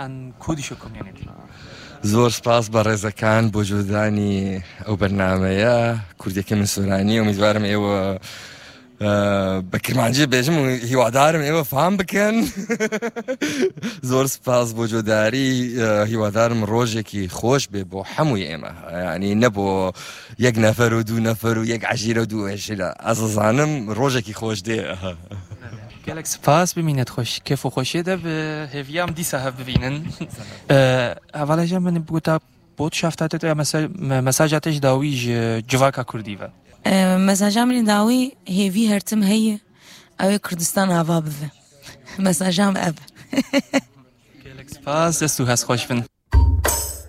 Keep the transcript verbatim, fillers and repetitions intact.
and Kurdish community. زۆر سپاس بە ڕێزەکان بۆ جۆدانی ئەو بەرنامەیە کوردیەکە من سۆرانی ئومیدوارم ئێوە بە کرمانجی بێژم و هیوادارم ئێوە فام بکەن زۆر سپاس بۆ جۆداری هیوادارم ڕۆژێکی خۆش بێ بۆ هەمووی ئێمە ینی نەبۆ یەک نەفەر و دوو نەفەر و یەک عەژیرە و دوو عێشیرە ئەزەزانم ڕۆژێکی خۆش دێ gelek spas bimînet xweş kêf û xweşiyê de bi hêviya em dîsa hev bibînin hevala jî min bûta botschaft te ya mesaja te ji dawî ji civaka Kurdî ve mesaja min dawî hêvî hertim heye ew ê Kurdistan ava bive mesajam ev gelek spas dest û hez xweş bin